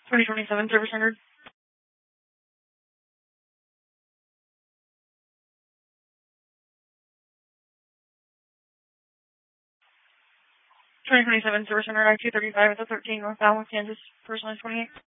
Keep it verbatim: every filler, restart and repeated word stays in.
twenty twenty-seven Service Center. twenty twenty-seven Service Center, I two thirty-five at the thirteen North Allen, Kansas, personalized twenty-eight.